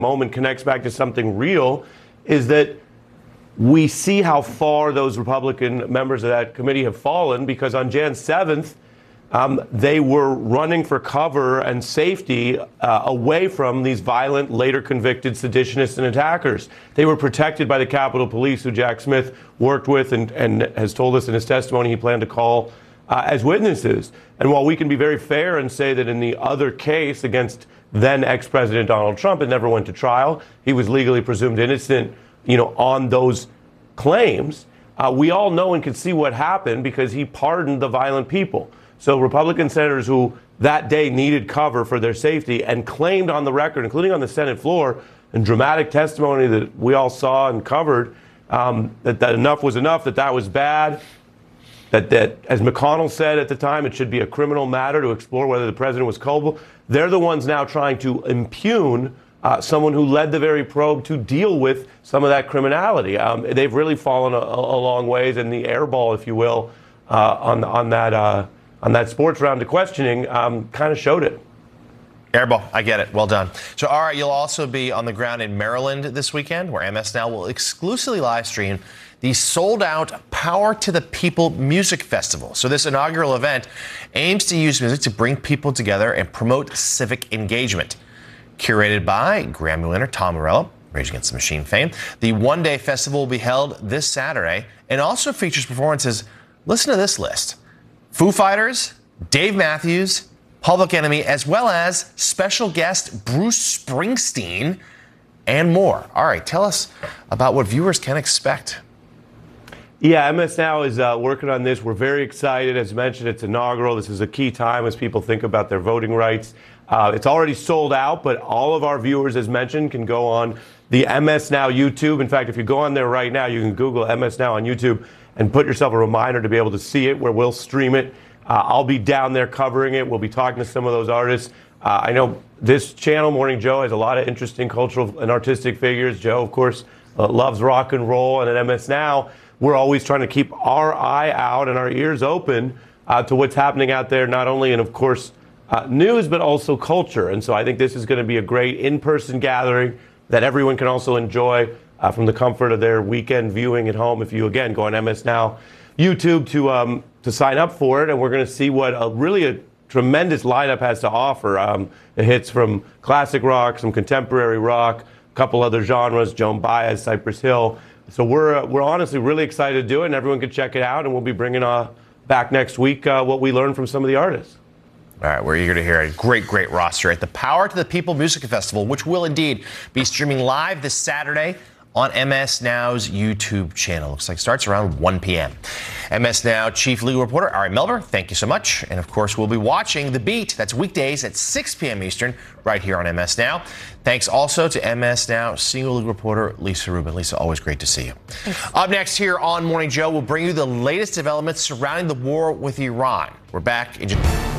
moment connects back to something real, is that we see how far those Republican members of that committee have fallen, because on Jan 7th, they were running for cover and safety away from these violent, later convicted seditionists and attackers. They were protected by the Capitol Police, who Jack Smith worked with and has told us in his testimony he planned to call as witnesses. And while we can be very fair and say that in the other case against then ex-President Donald Trump, it never went to trial, he was legally presumed innocent, on those claims, we all know and can see what happened because he pardoned the violent people. So Republican senators who that day needed cover for their safety and claimed on the record, including on the Senate floor, in dramatic testimony that we all saw and covered, that enough was enough, that was bad, that as McConnell said at the time, it should be a criminal matter to explore whether the president was culpable. They're the ones now trying to impugn someone who led the very probe to deal with some of that criminality. They've really fallen a long ways, and the airball, if you will, on that sports round of questioning kind of showed it. Airball, I get it. Well done. So, all right, you'll also be on the ground in Maryland this weekend, where MS Now will exclusively live stream the sold-out Power to the People Music Festival. So this inaugural event aims to use music to bring people together and promote civic engagement. Curated by Grammy winner Tom Morello, Rage Against the Machine fame, the one-day festival will be held this Saturday and also features performances. Listen to this list: Foo Fighters, Dave Matthews, Public Enemy, as well as special guest Bruce Springsteen and more. All right, tell us about what viewers can expect. Yeah, MS Now is working on this. We're very excited. As mentioned, it's inaugural. This is a key time as people think about their voting rights. It's already sold out, but all of our viewers, as mentioned, can go on the MS Now YouTube. In fact, if you go on there right now, you can Google MS Now on YouTube and put yourself a reminder to be able to see it, where we'll stream it. I'll be down there covering it. We'll be talking to some of those artists. I know this channel, Morning Joe, has a lot of interesting cultural and artistic figures. Joe, of course, loves rock and roll, and at MS Now, we're always trying to keep our eye out and our ears open to what's happening out there, not only in, of course, news, but also culture. And so I think this is going to be a great in-person gathering that everyone can also enjoy from the comfort of their weekend viewing at home. If you, again, go on MS Now YouTube to sign up for it, and we're going to see what a tremendous lineup has to offer. It hits from classic rock, some contemporary rock, a couple other genres, Joan Baez, Cypress Hill. So we're honestly really excited to do it, and everyone can check it out, and we'll be bringing back next week what we learned from some of the artists. All right, we're eager to hear a great roster at the Power to the People Music Festival, which will indeed be streaming live this Saturday on MS Now's YouTube channel. Looks like it starts around 1 p.m. MS Now Chief Legal Reporter Ari Melber, thank you so much. And of course, we'll be watching The Beat. That's weekdays at 6 p.m. Eastern, right here on MS Now. Thanks also to MS Now Senior Legal Reporter Lisa Rubin. Lisa, always great to see you. Thanks. Up next here on Morning Joe, we'll bring you the latest developments surrounding the war with Iran. We're back in just